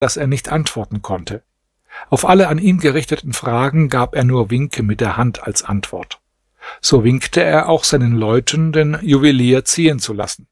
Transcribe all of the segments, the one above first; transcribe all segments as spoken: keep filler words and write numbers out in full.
dass er nicht antworten konnte. Auf alle an ihn gerichteten Fragen gab er nur Winke mit der Hand als Antwort. So winkte er auch seinen Leuten, den Juwelier ziehen zu lassen.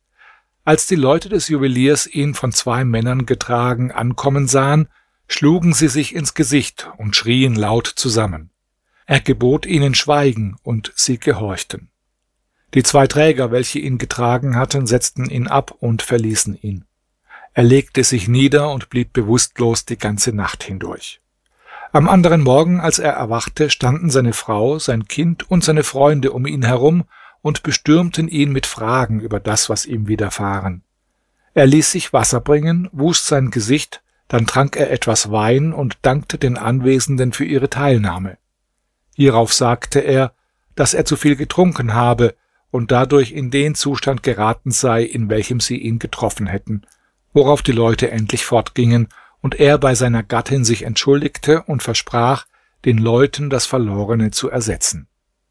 Als die Leute des Juweliers ihn von zwei Männern getragen ankommen sahen, schlugen sie sich ins Gesicht und schrien laut zusammen. Er gebot ihnen Schweigen, und sie gehorchten. Die zwei Träger, welche ihn getragen hatten, setzten ihn ab und verließen ihn. Er legte sich nieder und blieb bewusstlos die ganze Nacht hindurch. Am anderen Morgen, als er erwachte, standen seine Frau, sein Kind und seine Freunde um ihn herum und bestürmten ihn mit Fragen über das, was ihm widerfahren. Er ließ sich Wasser bringen, wusch sein Gesicht, dann trank er etwas Wein und dankte den Anwesenden für ihre Teilnahme. Hierauf sagte er, dass er zu viel getrunken habe und dadurch in den Zustand geraten sei, in welchem sie ihn getroffen hätten, worauf die Leute endlich fortgingen und er bei seiner Gattin sich entschuldigte und versprach, den Leuten das Verlorene zu ersetzen.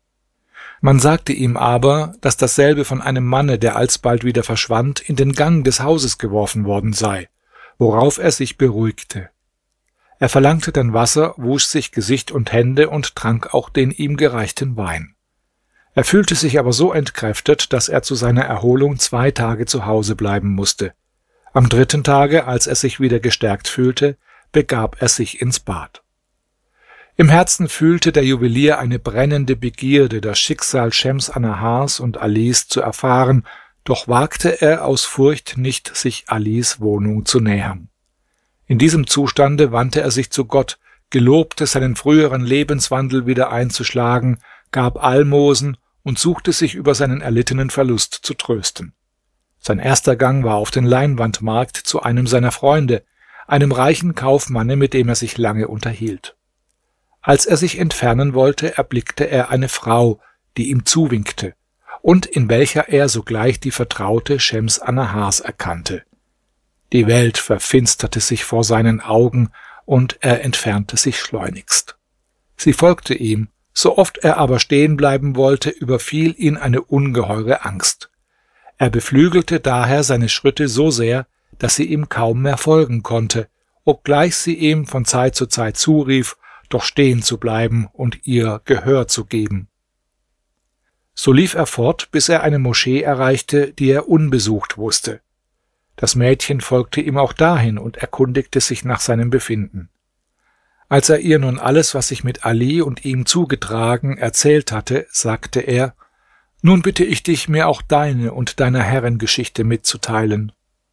Man sagte ihm aber, dass dasselbe von einem Manne, der alsbald wieder verschwand, in den Gang des Hauses geworfen worden sei, worauf er sich beruhigte. Er verlangte dann Wasser, wusch sich Gesicht und Hände und trank auch den ihm gereichten Wein. Er fühlte sich aber so entkräftet, dass er zu seiner Erholung zwei Tage zu Hause bleiben musste. Am dritten Tage, als er sich wieder gestärkt fühlte, begab er sich ins Bad. Im Herzen fühlte der Juwelier eine brennende Begierde, das Schicksal Schems Annahars und Alis zu erfahren, doch wagte er aus Furcht nicht, sich Alis Wohnung zu nähern. In diesem Zustande wandte er sich zu Gott, gelobte, seinen früheren Lebenswandel wieder einzuschlagen, gab Almosen und suchte sich über seinen erlittenen Verlust zu trösten. Sein erster Gang war auf den Leinwandmarkt zu einem seiner Freunde, einem reichen Kaufmanne, mit dem er sich lange unterhielt. Als er sich entfernen wollte, erblickte er eine Frau, die ihm zuwinkte und in welcher er sogleich die Vertraute Schems Annahars erkannte. Die Welt verfinsterte sich vor seinen Augen, und er entfernte sich schleunigst. Sie folgte ihm, so oft er aber stehen bleiben wollte, überfiel ihn eine ungeheure Angst. Er beflügelte daher seine Schritte so sehr, dass sie ihm kaum mehr folgen konnte, obgleich sie ihm von Zeit zu Zeit zurief, doch stehen zu bleiben und ihr Gehör zu geben. So lief er fort, bis er eine Moschee erreichte, die er unbesucht wusste. Das Mädchen folgte ihm auch dahin und erkundigte sich nach seinem Befinden. Als er ihr nun alles, was sich mit Ali und ihm zugetragen, erzählt hatte, sagte er: »Nun bitte ich dich, mir auch deine und deiner Herrin Geschichte mitzuteilen.«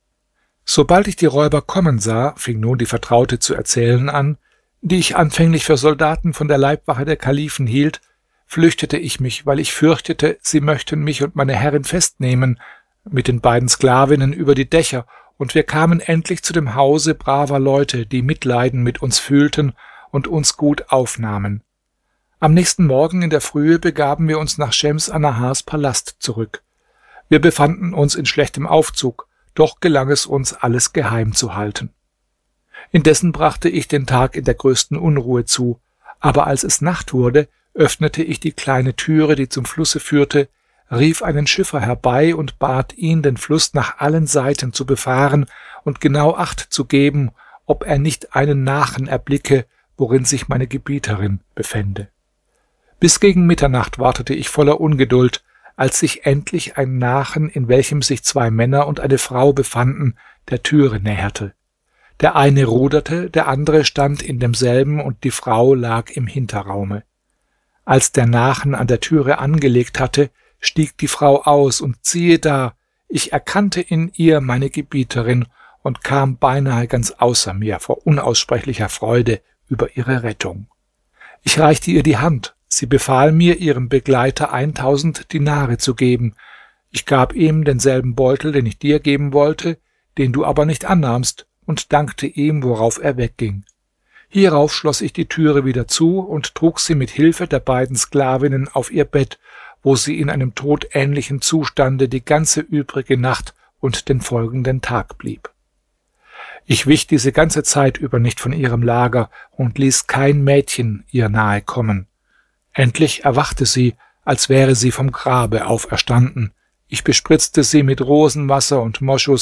»Sobald ich die Räuber kommen sah«, fing nun die Vertraute zu erzählen an, »die ich anfänglich für Soldaten von der Leibwache der Kalifen hielt, flüchtete ich mich, weil ich fürchtete, sie möchten mich und meine Herrin festnehmen, mit den beiden Sklavinnen über die Dächer, und wir kamen endlich zu dem Hause braver Leute, die Mitleiden mit uns fühlten und uns gut aufnahmen. Am nächsten Morgen in der Frühe begaben wir uns nach Schems Annahars Palast zurück. Wir befanden uns in schlechtem Aufzug, doch gelang es uns, alles geheim zu halten. Indessen brachte ich den Tag in der größten Unruhe zu, aber als es Nacht wurde, öffnete ich die kleine Türe, die zum Flusse führte, rief einen Schiffer herbei und bat ihn, den Fluss nach allen Seiten zu befahren und genau Acht zu geben, ob er nicht einen Nachen erblicke, worin sich meine Gebieterin befände. Bis gegen Mitternacht wartete ich voller Ungeduld, als sich endlich ein Nachen, in welchem sich zwei Männer und eine Frau befanden, der Türe näherte. Der eine ruderte, der andere stand in demselben und die Frau lag im Hinterraume. Als der Nachen an der Türe angelegt hatte, stieg die Frau aus, und siehe da, ich erkannte in ihr meine Gebieterin und kam beinahe ganz außer mir vor unaussprechlicher Freude über ihre Rettung. Ich reichte ihr die Hand, sie befahl mir, ihrem Begleiter eintausend Dinare zu geben. Ich gab ihm denselben Beutel, den ich dir geben wollte, den du aber nicht annahmst, und dankte ihm, worauf er wegging. Hierauf schloss ich die Türe wieder zu und trug sie mit Hilfe der beiden Sklavinnen auf ihr Bett, wo sie in einem todähnlichen Zustande die ganze übrige Nacht und den folgenden Tag blieb. Ich wich diese ganze Zeit über nicht von ihrem Lager und ließ kein Mädchen ihr nahe kommen. Endlich erwachte sie, als wäre sie vom Grabe auferstanden. Ich bespritzte sie mit Rosenwasser und Moschus,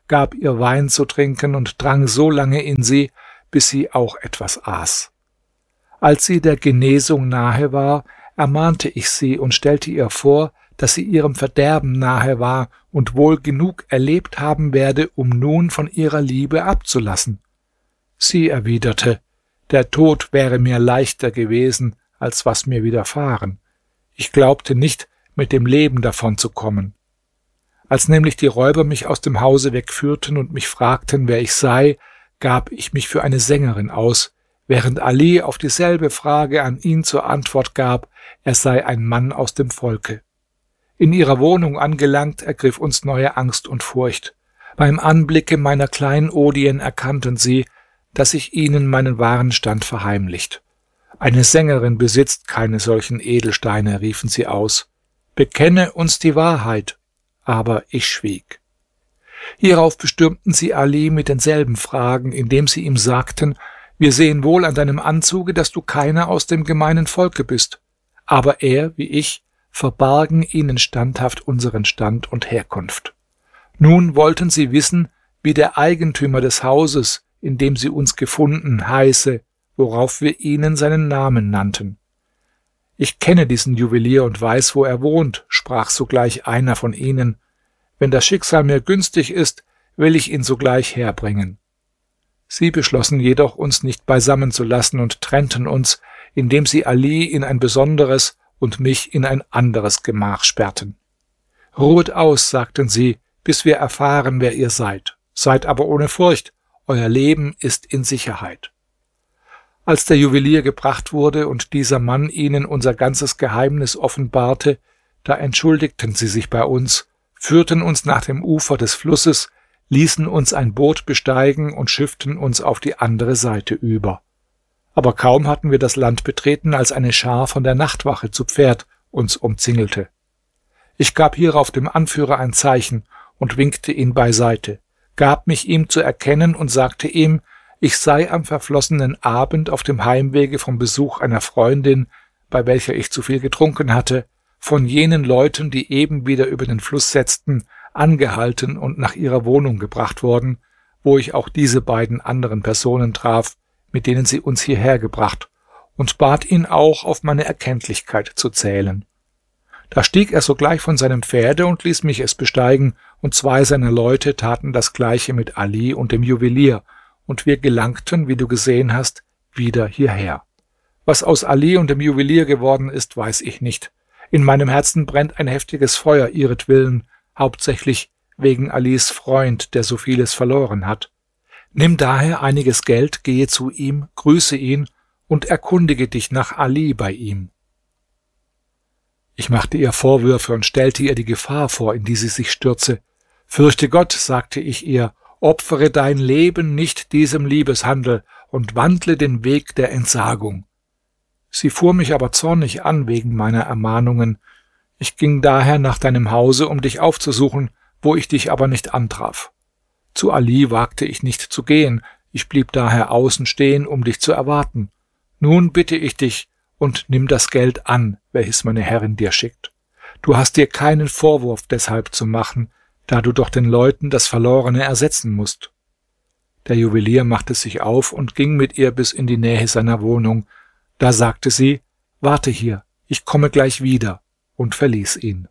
gab ihr Wein zu trinken und drang so lange in sie, bis sie auch etwas aß. Als sie der Genesung nahe war, ermahnte ich sie und stellte ihr vor, dass sie ihrem Verderben nahe war und wohl genug erlebt haben werde, um nun von ihrer Liebe abzulassen. Sie erwiderte, der Tod wäre mir leichter gewesen, als was mir widerfahren. Ich glaubte nicht, mit dem Leben davon zu kommen. Als nämlich die Räuber mich aus dem Hause wegführten und mich fragten, wer ich sei, gab ich mich für eine Sängerin aus, während Ali auf dieselbe Frage an ihn zur Antwort gab, er sei ein Mann aus dem Volke. In ihrer Wohnung angelangt, ergriff uns neue Angst und Furcht. Beim Anblicke meiner Kleinodien erkannten sie, dass ich ihnen meinen wahren Stand verheimlicht. Eine Sängerin besitzt keine solchen Edelsteine, riefen sie aus. Bekenne uns die Wahrheit. Aber ich schwieg. Hierauf bestürmten sie Ali mit denselben Fragen, indem sie ihm sagten, wir sehen wohl an deinem Anzuge, dass du keiner aus dem gemeinen Volke bist. Aber er, wie ich, verbargen ihnen standhaft unseren Stand und Herkunft. Nun wollten sie wissen, wie der Eigentümer des Hauses, in dem sie uns gefunden, heiße, worauf wir ihnen seinen Namen nannten. Ich kenne diesen Juwelier und weiß, wo er wohnt, sprach sogleich einer von ihnen. Wenn das Schicksal mir günstig ist, will ich ihn sogleich herbringen. Sie beschlossen jedoch, uns nicht beisammen zu lassen und trennten uns, indem sie Ali in ein besonderes und mich in ein anderes Gemach sperrten. Ruhet aus, sagten sie, bis wir erfahren, wer ihr seid. Seid aber ohne Furcht, euer Leben ist in Sicherheit. Als der Juwelier gebracht wurde und dieser Mann ihnen unser ganzes Geheimnis offenbarte, da entschuldigten sie sich bei uns, führten uns nach dem Ufer des Flusses, ließen uns ein Boot besteigen und schifften uns auf die andere Seite über. Aber kaum hatten wir das Land betreten, als eine Schar von der Nachtwache zu Pferd uns umzingelte. Ich gab hierauf dem Anführer ein Zeichen und winkte ihn beiseite, gab mich ihm zu erkennen und sagte ihm, ich sei am verflossenen Abend auf dem Heimwege vom Besuch einer Freundin, bei welcher ich zu viel getrunken hatte, von jenen Leuten, die eben wieder über den Fluss setzten, angehalten und nach ihrer Wohnung gebracht worden, wo ich auch diese beiden anderen Personen traf, mit denen sie uns hierher gebracht, und bat ihn auch, auf meine Erkenntlichkeit zu zählen. Da stieg er sogleich von seinem Pferde und ließ mich es besteigen, und zwei seiner Leute taten das Gleiche mit Ali und dem Juwelier, und wir gelangten, wie du gesehen hast, wieder hierher. Was aus Ali und dem Juwelier geworden ist, weiß ich nicht. In meinem Herzen brennt ein heftiges Feuer ihretwillen, hauptsächlich wegen Alis Freund, der so vieles verloren hat. Nimm daher einiges Geld, gehe zu ihm, grüße ihn und erkundige dich nach Ali bei ihm. Ich machte ihr Vorwürfe und stellte ihr die Gefahr vor, in die sie sich stürze. Fürchte Gott, sagte ich ihr, opfere dein Leben nicht diesem Liebeshandel und wandle den Weg der Entsagung. Sie fuhr mich aber zornig an wegen meiner Ermahnungen. Ich ging daher nach deinem Hause, um dich aufzusuchen, wo ich dich aber nicht antraf. Zu Ali wagte ich nicht zu gehen, ich blieb daher außen stehen, um dich zu erwarten. Nun bitte ich dich und nimm das Geld an, welches meine Herrin dir schickt. Du hast dir keinen Vorwurf deshalb zu machen, da du doch den Leuten das Verlorene ersetzen musst. Der Juwelier machte sich auf und ging mit ihr bis in die Nähe seiner Wohnung. Da sagte sie, warte hier, ich komme gleich wieder, und verließ ihn.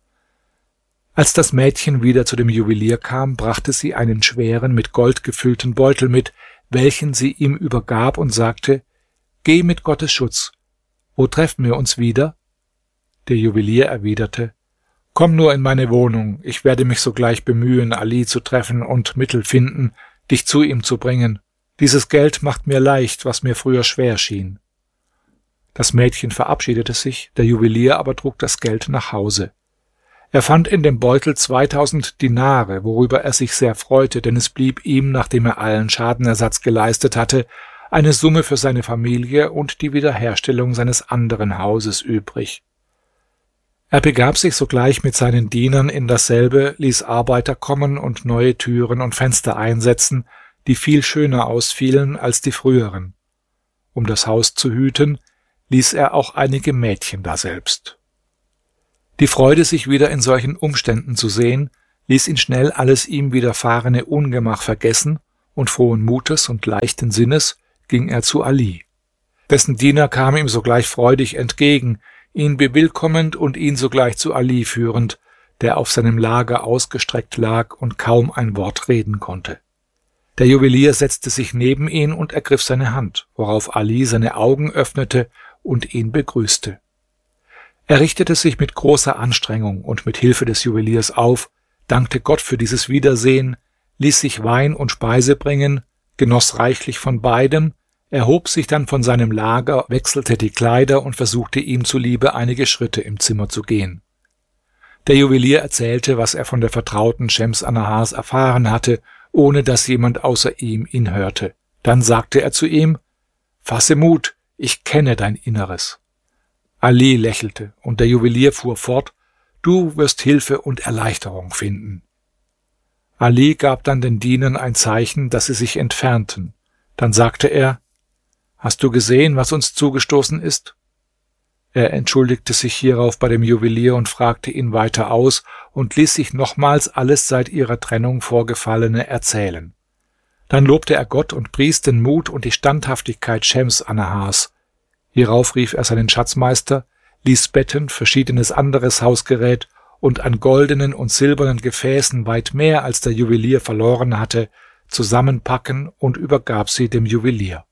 Als das Mädchen wieder zu dem Juwelier kam, brachte sie einen schweren, mit Gold gefüllten Beutel mit, welchen sie ihm übergab und sagte, geh mit Gottes Schutz. Wo treffen wir uns wieder? Der Juwelier erwiderte, komm nur in meine Wohnung, ich werde mich sogleich bemühen, Ali zu treffen und Mittel finden, dich zu ihm zu bringen. Dieses Geld macht mir leicht, was mir früher schwer schien. Das Mädchen verabschiedete sich, der Juwelier aber trug das Geld nach Hause. Er fand in dem Beutel zweitausend Dinare, worüber er sich sehr freute, denn es blieb ihm, nachdem er allen Schadenersatz geleistet hatte, eine Summe für seine Familie und die Wiederherstellung seines anderen Hauses übrig. Er begab sich sogleich mit seinen Dienern in dasselbe, ließ Arbeiter kommen und neue Türen und Fenster einsetzen, die viel schöner ausfielen als die früheren. Um das Haus zu hüten, ließ er auch einige Mädchen daselbst. Die Freude, sich wieder in solchen Umständen zu sehen, ließ ihn schnell alles ihm widerfahrene Ungemach vergessen, und frohen Mutes und leichten Sinnes ging er zu Ali. Dessen Diener kam ihm sogleich freudig entgegen, ihn bewillkommend und ihn sogleich zu Ali führend, der auf seinem Lager ausgestreckt lag und kaum ein Wort reden konnte. Der Juwelier setzte sich neben ihn und ergriff seine Hand, worauf Ali seine Augen öffnete und ihn begrüßte. Er richtete sich mit großer Anstrengung und mit Hilfe des Juweliers auf, dankte Gott für dieses Wiedersehen, ließ sich Wein und Speise bringen, genoss reichlich von beidem, erhob sich dann von seinem Lager, wechselte die Kleider und versuchte ihm zuliebe einige Schritte im Zimmer zu gehen. Der Juwelier erzählte, was er von der Vertrauten Schems Annahars erfahren hatte, ohne dass jemand außer ihm ihn hörte. Dann sagte er zu ihm: »Fasse Mut, ich kenne dein Inneres.« Ali lächelte, und der Juwelier fuhr fort: »Du wirst Hilfe und Erleichterung finden.« Ali gab dann den Dienern ein Zeichen, dass sie sich entfernten. Dann sagte er: »Hast du gesehen, was uns zugestoßen ist?« Er entschuldigte sich hierauf bei dem Juwelier und fragte ihn weiter aus und ließ sich nochmals alles seit ihrer Trennung Vorgefallene erzählen. Dann lobte er Gott und pries den Mut und die Standhaftigkeit Schems Annahars. Hierauf rief er seinen Schatzmeister, ließ Betten, verschiedenes anderes Hausgerät und an goldenen und silbernen Gefäßen weit mehr als der Juwelier verloren hatte, zusammenpacken und übergab sie dem Juwelier.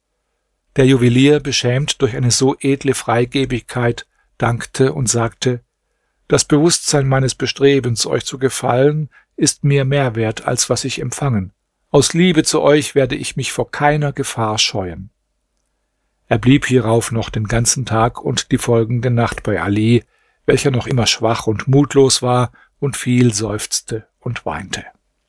Der Juwelier, beschämt durch eine so edle Freigebigkeit, dankte und sagte: »Das Bewusstsein meines Bestrebens, euch zu gefallen, ist mir mehr wert, als was ich empfangen. Aus Liebe zu euch werde ich mich vor keiner Gefahr scheuen.« Er blieb hierauf noch den ganzen Tag und die folgende Nacht bei Ali, welcher noch immer schwach und mutlos war und viel seufzte und weinte.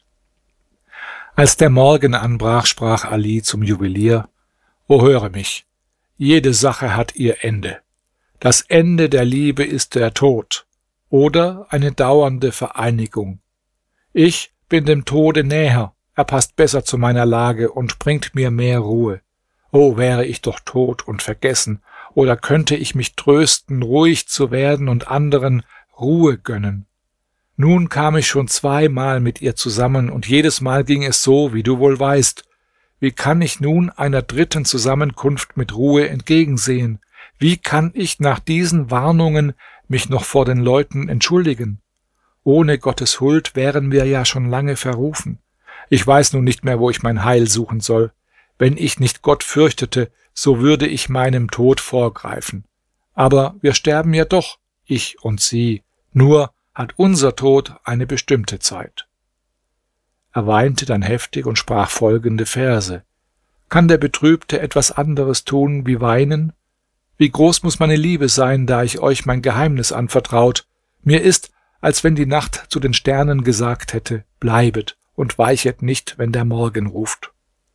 Als der Morgen anbrach, sprach Ali zum Juwelier: »O höre mich, jede Sache hat ihr Ende. Das Ende der Liebe ist der Tod oder eine dauernde Vereinigung. Ich bin dem Tode näher, er passt besser zu meiner Lage und bringt mir mehr Ruhe. Oh, wäre ich doch tot und vergessen, oder könnte ich mich trösten, ruhig zu werden und anderen Ruhe gönnen. Nun kam ich schon zweimal mit ihr zusammen, und jedes Mal ging es so, wie du wohl weißt. Wie kann ich nun einer dritten Zusammenkunft mit Ruhe entgegensehen? Wie kann ich nach diesen Warnungen mich noch vor den Leuten entschuldigen? Ohne Gottes Huld wären wir ja schon lange verrufen. Ich weiß nun nicht mehr, wo ich mein Heil suchen soll. Wenn ich nicht Gott fürchtete, so würde ich meinem Tod vorgreifen. Aber wir sterben ja doch, ich und sie. Nur hat unser Tod eine bestimmte Zeit.« Er weinte dann heftig und sprach folgende Verse: »Kann der Betrübte etwas anderes tun wie weinen? Wie groß muss meine Liebe sein, da ich euch mein Geheimnis anvertraut. Mir ist, als wenn die Nacht zu den Sternen gesagt hätte: Bleibet und weichet nicht, wenn der Morgen ruft.«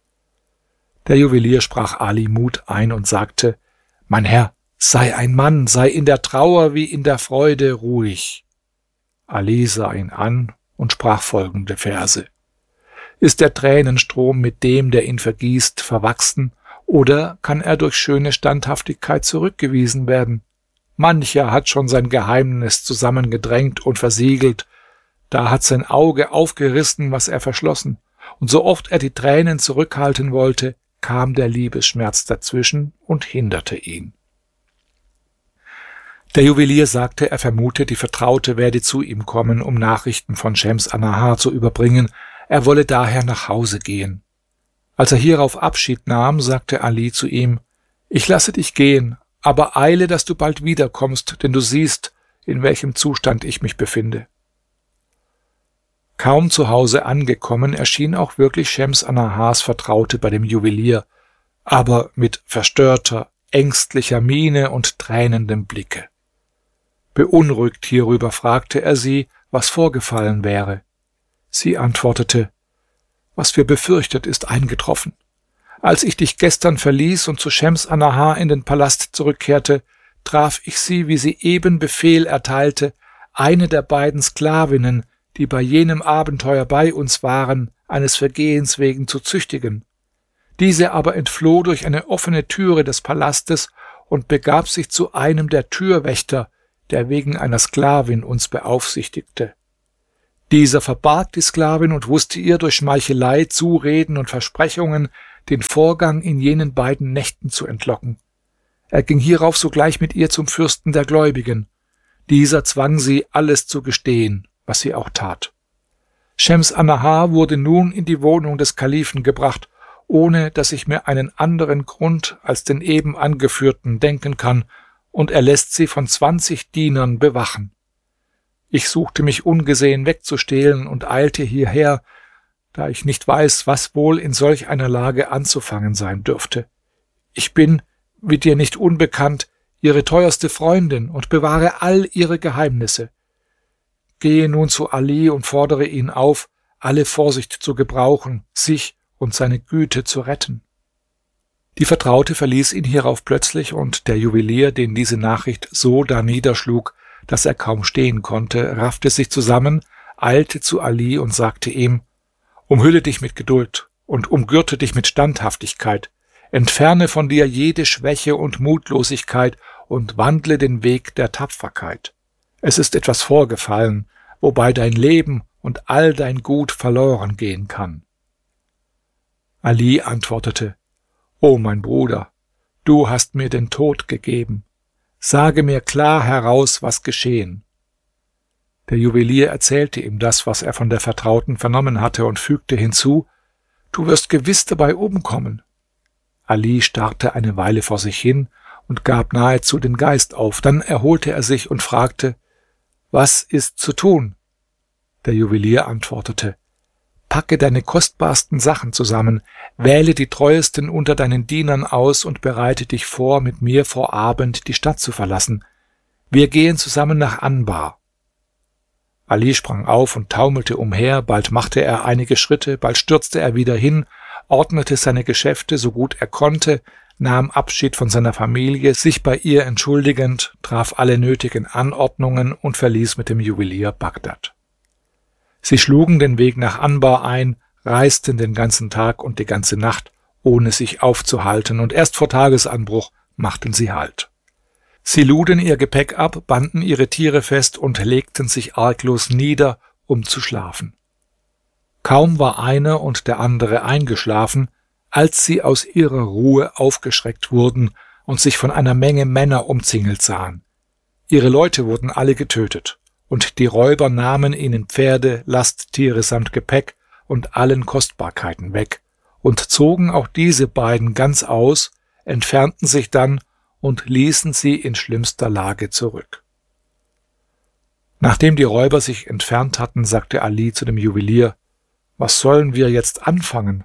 Der Juwelier sprach Ali Mut ein und sagte: »Mein Herr, sei ein Mann, sei in der Trauer wie in der Freude ruhig.« Ali sah ihn an und sprach folgende Verse: »Ist der Tränenstrom mit dem, der ihn vergießt, verwachsen, oder kann er durch schöne Standhaftigkeit zurückgewiesen werden? Mancher hat schon sein Geheimnis zusammengedrängt und versiegelt, da hat sein Auge aufgerissen, was er verschlossen, und so oft er die Tränen zurückhalten wollte, kam der Liebesschmerz dazwischen und hinderte ihn.« Der Juwelier sagte, er vermute, die Vertraute werde zu ihm kommen, um Nachrichten von Schems Annahar zu überbringen, er wolle daher nach Hause gehen. Als er hierauf Abschied nahm, sagte Ali zu ihm: »Ich lasse dich gehen, aber eile, dass du bald wiederkommst, denn du siehst, in welchem Zustand ich mich befinde.« Kaum zu Hause angekommen, erschien auch wirklich Schems Annahars Vertraute bei dem Juwelier, aber mit verstörter, ängstlicher Miene und tränendem Blicke. Beunruhigt hierüber fragte er sie, was vorgefallen wäre. Sie antwortete: »Was wir befürchtet, ist eingetroffen. Als ich dich gestern verließ und zu Schems Annahar in den Palast zurückkehrte, traf ich sie, wie sie eben Befehl erteilte, eine der beiden Sklavinnen, die bei jenem Abenteuer bei uns waren, eines Vergehens wegen zu züchtigen. Diese aber entfloh durch eine offene Türe des Palastes und begab sich zu einem der Türwächter, der wegen einer Sklavin uns beaufsichtigte. Dieser verbarg die Sklavin und wusste ihr durch Schmeichelei, Zureden und Versprechungen den Vorgang in jenen beiden Nächten zu entlocken. Er ging hierauf sogleich mit ihr zum Fürsten der Gläubigen. Dieser zwang sie, alles zu gestehen, was sie auch tat. Schems Annahar wurde nun in die Wohnung des Kalifen gebracht, ohne dass ich mir einen anderen Grund als den eben angeführten denken kann, und er lässt sie von zwanzig Dienern bewachen. Ich suchte mich ungesehen wegzustehlen und eilte hierher, da ich nicht weiß, was wohl in solch einer Lage anzufangen sein dürfte. Ich bin, wie dir nicht unbekannt, ihre teuerste Freundin und bewahre all ihre Geheimnisse. Gehe nun zu Ali und fordere ihn auf, alle Vorsicht zu gebrauchen, sich und seine Güte zu retten. Die Vertraute verließ ihn hierauf plötzlich, und der Juwelier, den diese Nachricht so darniederschlug, dass er kaum stehen konnte, raffte sich zusammen, eilte zu Ali und sagte ihm: Umhülle dich mit Geduld und umgürte dich mit Standhaftigkeit, entferne von dir jede Schwäche und Mutlosigkeit und wandle den Weg der Tapferkeit. Es ist etwas vorgefallen, wobei dein Leben und all dein Gut verloren gehen kann. Ali antwortete: O mein Bruder, du hast mir den Tod gegeben. Sage mir klar heraus, was geschehen. Der Juwelier erzählte ihm das, was er von der Vertrauten vernommen hatte, und fügte hinzu: Du wirst gewiss dabei umkommen. Ali starrte eine Weile vor sich hin und gab nahezu den Geist auf. Dann erholte er sich und fragte: Was ist zu tun? Der Juwelier antwortete: Packe deine kostbarsten Sachen zusammen, wähle die treuesten unter deinen Dienern aus und bereite dich vor, mit mir vor Abend die Stadt zu verlassen. Wir gehen zusammen nach Anbar. Ali sprang auf und taumelte umher, bald machte er einige Schritte, bald stürzte er wieder hin, ordnete seine Geschäfte so gut er konnte, nahm Abschied von seiner Familie, sich bei ihr entschuldigend, traf alle nötigen Anordnungen und verließ mit dem Juwelier Bagdad. Sie schlugen den Weg nach Anbar ein, reisten den ganzen Tag und die ganze Nacht, ohne sich aufzuhalten, und erst vor Tagesanbruch machten sie Halt. Sie luden ihr Gepäck ab, banden ihre Tiere fest und legten sich arglos nieder, um zu schlafen. Kaum war einer und der andere eingeschlafen, als sie aus ihrer Ruhe aufgeschreckt wurden und sich von einer Menge Männer umzingelt sahen. Ihre Leute wurden alle getötet, und die Räuber nahmen ihnen Pferde, Lasttiere samt Gepäck und allen Kostbarkeiten weg und zogen auch diese beiden ganz aus, entfernten sich dann und ließen sie in schlimmster Lage zurück. Nachdem die Räuber sich entfernt hatten, sagte Ali zu dem Juwelier: Was sollen wir jetzt anfangen?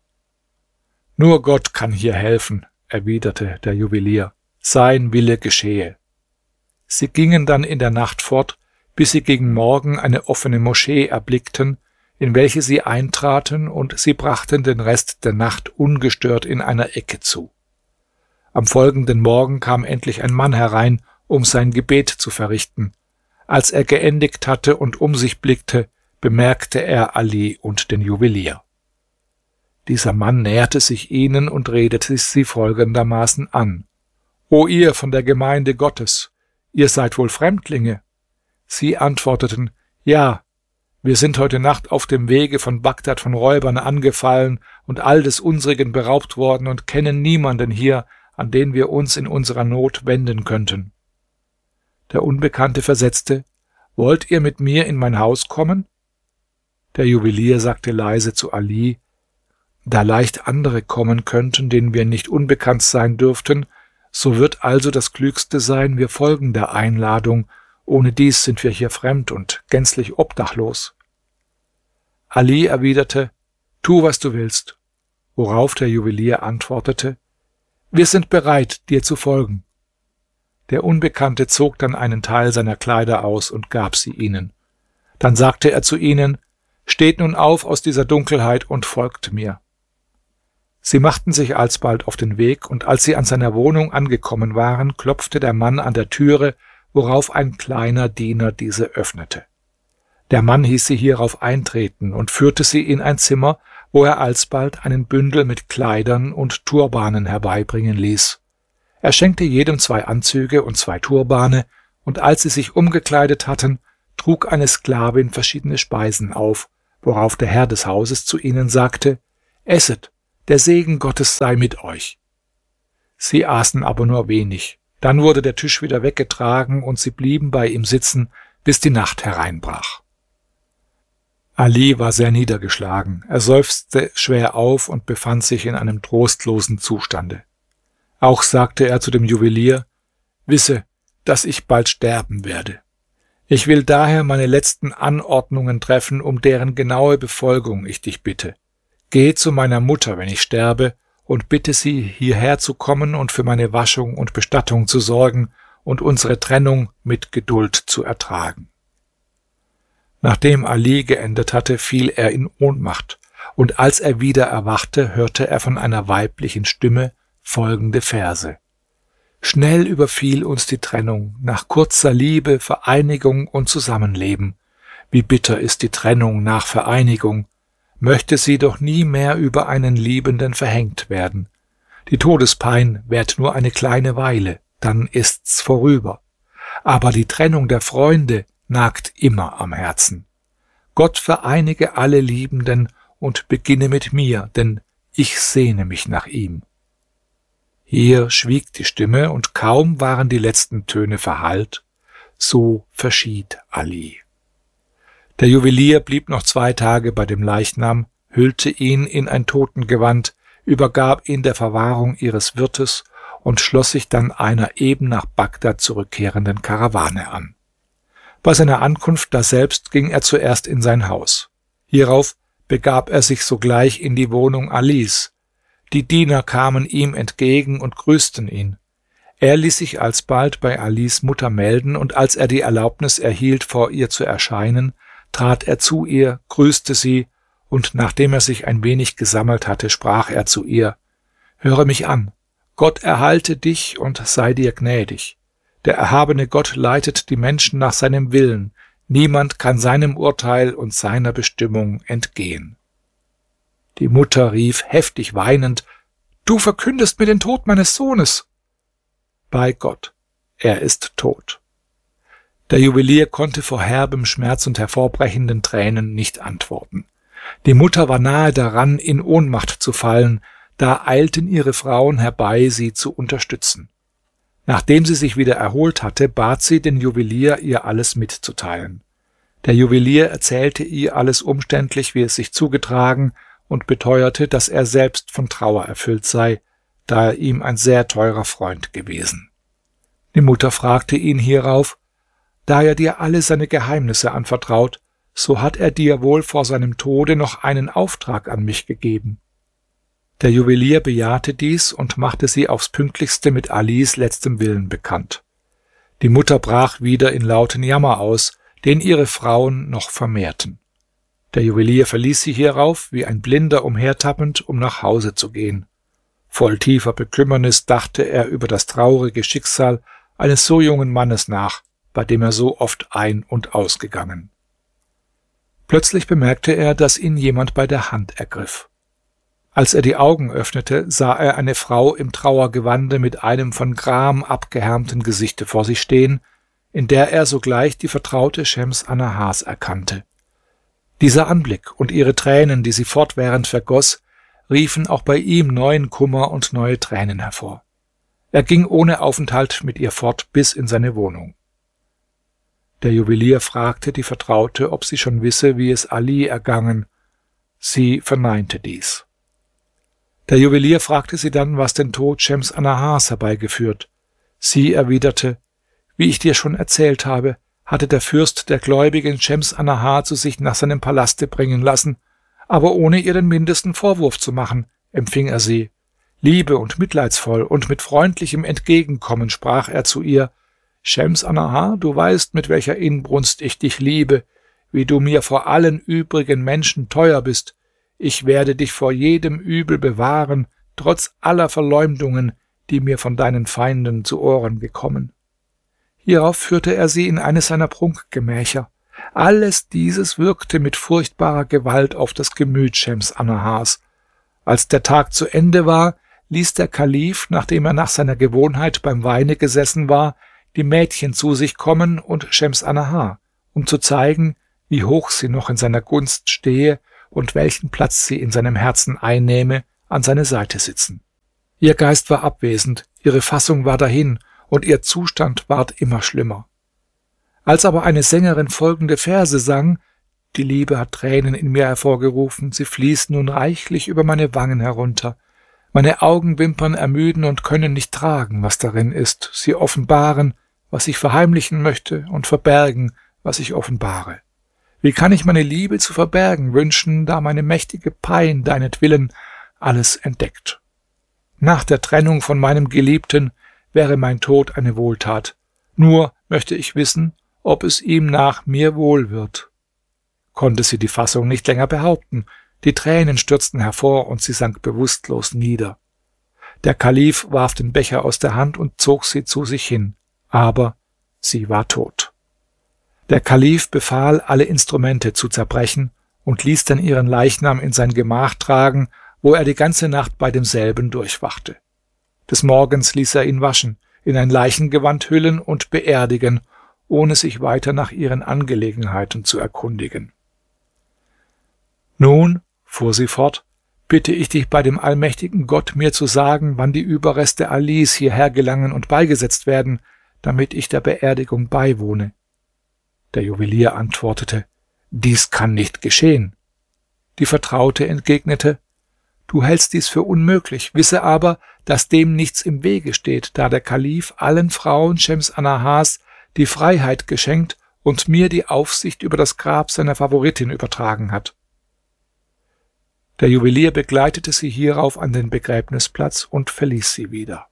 Nur Gott kann hier helfen, erwiderte der Juwelier. Sein Wille geschehe. Sie gingen dann in der Nacht fort, bis sie gegen Morgen eine offene Moschee erblickten, in welche sie eintraten, und sie brachten den Rest der Nacht ungestört in einer Ecke zu. Am folgenden Morgen kam endlich ein Mann herein, um sein Gebet zu verrichten. Als er geendigt hatte und um sich blickte, bemerkte er Ali und den Juwelier. Dieser Mann näherte sich ihnen und redete sie folgendermaßen an: O ihr von der Gemeinde Gottes, ihr seid wohl Fremdlinge? Sie antworteten: Ja, wir sind heute Nacht auf dem Wege von Bagdad von Räubern angefallen und all des Unsrigen beraubt worden und kennen niemanden hier, an den wir uns in unserer Not wenden könnten. Der Unbekannte versetzte: Wollt ihr mit mir in mein Haus kommen? Der Juwelier sagte leise zu Ali: Da leicht andere kommen könnten, denen wir nicht unbekannt sein dürften, so wird also das Klügste sein, wir folgen der Einladung. Ohne dies sind wir hier fremd und gänzlich obdachlos. Ali erwiderte: Tu, was du willst. Worauf der Juwelier antwortete: Wir sind bereit, dir zu folgen. Der Unbekannte zog dann einen Teil seiner Kleider aus und gab sie ihnen. Dann sagte er zu ihnen: Steht nun auf aus dieser Dunkelheit und folgt mir. Sie machten sich alsbald auf den Weg, und als sie an seiner Wohnung angekommen waren, klopfte der Mann an der Türe, worauf ein kleiner Diener diese öffnete. Der Mann hieß sie hierauf eintreten und führte sie in ein Zimmer, wo er alsbald einen Bündel mit Kleidern und Turbanen herbeibringen ließ. Er schenkte jedem zwei Anzüge und zwei Turbane, und als sie sich umgekleidet hatten, trug eine Sklavin verschiedene Speisen auf, worauf der Herr des Hauses zu ihnen sagte: Esset, der Segen Gottes sei mit euch. Sie aßen aber nur wenig. Dann wurde der Tisch wieder weggetragen und sie blieben bei ihm sitzen, bis die Nacht hereinbrach. Ali war sehr niedergeschlagen. Er seufzte schwer auf und befand sich in einem trostlosen Zustande. Auch sagte er zu dem Juwelier: Wisse, dass ich bald sterben werde. Ich will daher meine letzten Anordnungen treffen, um deren genaue Befolgung ich dich bitte. Geh zu meiner Mutter, wenn ich sterbe, und bitte sie, hierher zu kommen und für meine Waschung und Bestattung zu sorgen und unsere Trennung mit Geduld zu ertragen. Nachdem Ali geendet hatte, fiel er in Ohnmacht, und als er wieder erwachte, hörte er von einer weiblichen Stimme folgende Verse: Schnell überfiel uns die Trennung, nach kurzer Liebe, Vereinigung und Zusammenleben. Wie bitter ist die Trennung nach Vereinigung. Möchte sie doch nie mehr über einen Liebenden verhängt werden. Die Todespein währt nur eine kleine Weile, dann ist's vorüber. Aber die Trennung der Freunde nagt immer am Herzen. Gott vereinige alle Liebenden und beginne mit mir, denn ich sehne mich nach ihm. Hier schwieg die Stimme, und kaum waren die letzten Töne verhallt, so verschied Ali. Der Juwelier blieb noch zwei Tage bei dem Leichnam, hüllte ihn in ein Totengewand, übergab ihn der Verwahrung ihres Wirtes und schloss sich dann einer eben nach Bagdad zurückkehrenden Karawane an. Bei seiner Ankunft daselbst ging er zuerst in sein Haus. Hierauf begab er sich sogleich in die Wohnung Alis. Die Diener kamen ihm entgegen und grüßten ihn. Er ließ sich alsbald bei Alis Mutter melden, und als er die Erlaubnis erhielt, vor ihr zu erscheinen, trat er zu ihr, grüßte sie, und nachdem er sich ein wenig gesammelt hatte, sprach er zu ihr: Höre mich an, Gott erhalte dich und sei dir gnädig. Der erhabene Gott leitet die Menschen nach seinem Willen, niemand kann seinem Urteil und seiner Bestimmung entgehen. Die Mutter rief heftig weinend: Du verkündest mir den Tod meines Sohnes. Bei Gott, er ist tot. Der Juwelier konnte vor herbem Schmerz und hervorbrechenden Tränen nicht antworten. Die Mutter war nahe daran, in Ohnmacht zu fallen, da eilten ihre Frauen herbei, sie zu unterstützen. Nachdem sie sich wieder erholt hatte, bat sie den Juwelier, ihr alles mitzuteilen. Der Juwelier erzählte ihr alles umständlich, wie es sich zugetragen, und beteuerte, dass er selbst von Trauer erfüllt sei, da er ihm ein sehr teurer Freund gewesen. Die Mutter fragte ihn hierauf: Da er dir alle seine Geheimnisse anvertraut, so hat er dir wohl vor seinem Tode noch einen Auftrag an mich gegeben. Der Juwelier bejahte dies und machte sie aufs Pünktlichste mit Alis letztem Willen bekannt. Die Mutter brach wieder in lauten Jammer aus, den ihre Frauen noch vermehrten. Der Juwelier verließ sie hierauf, wie ein Blinder umhertappend, um nach Hause zu gehen. Voll tiefer Bekümmernis dachte er über das traurige Schicksal eines so jungen Mannes nach, bei dem er so oft ein- und ausgegangen. Plötzlich bemerkte er, dass ihn jemand bei der Hand ergriff. Als er die Augen öffnete, sah er eine Frau im Trauergewande mit einem von Gram abgehärmten Gesichte vor sich stehen, in der er sogleich die vertraute Schems Annahars erkannte. Dieser Anblick und ihre Tränen, die sie fortwährend vergoss, riefen auch bei ihm neuen Kummer und neue Tränen hervor. Er ging ohne Aufenthalt mit ihr fort bis in seine Wohnung. Der Juwelier fragte die Vertraute, ob sie schon wisse, wie es Ali ergangen. Sie verneinte dies. Der Juwelier fragte sie dann, was den Tod Schems Annahars herbeigeführt. Sie erwiderte: Wie ich dir schon erzählt habe, hatte der Fürst der Gläubigen Schems Annahar zu sich nach seinem Palaste bringen lassen, aber ohne ihr den mindesten Vorwurf zu machen, empfing er sie. Liebe und mitleidsvoll und mit freundlichem Entgegenkommen sprach er zu ihr: Schems Annahar, du weißt, mit welcher Inbrunst ich dich liebe, wie du mir vor allen übrigen Menschen teuer bist. Ich werde dich vor jedem Übel bewahren, trotz aller Verleumdungen, die mir von deinen Feinden zu Ohren gekommen. Hierauf führte er sie in eines seiner Prunkgemächer. Alles dieses wirkte mit furchtbarer Gewalt auf das Gemüt Schems Annahars. Als der Tag zu Ende war, ließ der Kalif, nachdem er nach seiner Gewohnheit beim Weine gesessen war, die Mädchen zu sich kommen und Schems Annahar, um zu zeigen, wie hoch sie noch in seiner Gunst stehe und welchen Platz sie in seinem Herzen einnehme, an seine Seite sitzen. Ihr Geist war abwesend, ihre Fassung war dahin, und ihr Zustand ward immer schlimmer. Als aber eine Sängerin folgende Verse sang: Die Liebe hat Tränen in mir hervorgerufen, sie fließen nun reichlich über meine Wangen herunter. Meine Augenwimpern ermüden und können nicht tragen, was darin ist. Sie offenbaren, was ich verheimlichen möchte, und verbergen, was ich offenbare. Wie kann ich meine Liebe zu verbergen wünschen, da meine mächtige Pein deinetwillen alles entdeckt? Nach der Trennung von meinem Geliebten wäre mein Tod eine Wohltat. Nur möchte ich wissen, ob es ihm nach mir wohl wird. Konnte sie die Fassung nicht länger behaupten. Die Tränen stürzten hervor und sie sank bewusstlos nieder. Der Kalif warf den Becher aus der Hand und zog sie zu sich hin, aber sie war tot. Der Kalif befahl, alle Instrumente zu zerbrechen und ließ dann ihren Leichnam in sein Gemach tragen, wo er die ganze Nacht bei demselben durchwachte. Des Morgens ließ er ihn waschen, in ein Leichengewand hüllen und beerdigen, ohne sich weiter nach ihren Angelegenheiten zu erkundigen. Nun, fuhr sie fort, bitte ich dich bei dem allmächtigen Gott, mir zu sagen, wann die Überreste Alis hierher gelangen und beigesetzt werden, damit ich der Beerdigung beiwohne. Der Juwelier antwortete: Dies kann nicht geschehen. Die Vertraute entgegnete: Du hältst dies für unmöglich, wisse aber, dass dem nichts im Wege steht, da der Kalif allen Frauen Schems Annahars die Freiheit geschenkt und mir die Aufsicht über das Grab seiner Favoritin übertragen hat. Der Juwelier begleitete sie hierauf an den Begräbnisplatz und verließ sie wieder.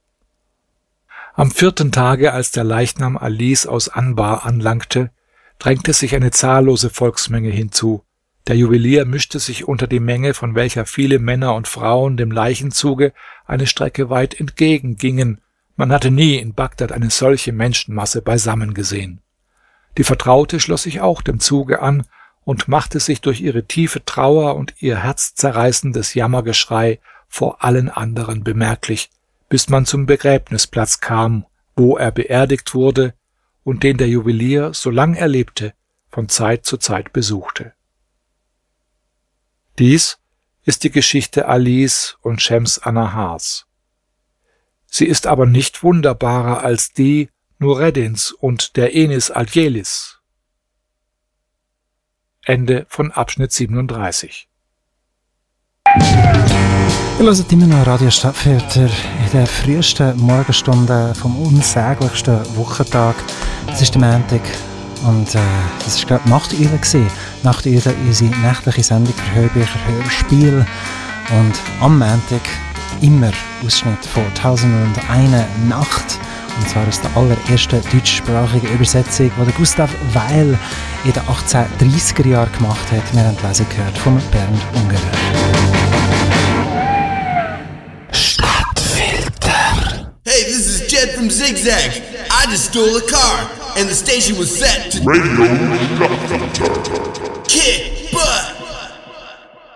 Am vierten Tage, als der Leichnam Alis aus Anbar anlangte, drängte sich eine zahllose Volksmenge hinzu. Der Juwelier mischte sich unter die Menge, von welcher viele Männer und Frauen dem Leichenzuge eine Strecke weit entgegengingen. Man hatte nie in Bagdad eine solche Menschenmasse beisammen gesehen. Die Vertraute schloss sich auch dem Zuge an und machte sich durch ihre tiefe Trauer und ihr herzzerreißendes Jammergeschrei vor allen anderen bemerklich, bis man zum Begräbnisplatz kam, wo er beerdigt wurde und den der Juwelier, solang er lebte, von Zeit zu Zeit besuchte. Dies ist die Geschichte Alis und Schems Annahars. Sie ist aber nicht wunderbarer als die Nureddins und der Enis Aldjelis. Ende von Abschnitt siebenunddreißig. Ihr hört immer noch Radio Stadtfilter in der frühesten Morgenstunde vom unsäglichsten Wochentag. Es ist der Montag und äh, das war gerade Nachteule gewesen. Nachteule, unsere nächtliche Sendung für Hörbücher, Hörspiel. Und am Montag immer Ausschnitt von «Tausendundeine Nacht». Und zwar aus der allerersten deutschsprachigen Übersetzung, die Gustav Weil in den achtzehnhundertdreißiger Jahren gemacht hat. Wir haben die Lesung gehört von Bernd Ungerer. Stadtfilter. Hey, this is Jed from Zigzag. I just stole a car, and the station was set to Radio Stadtfilter. Kick Butt.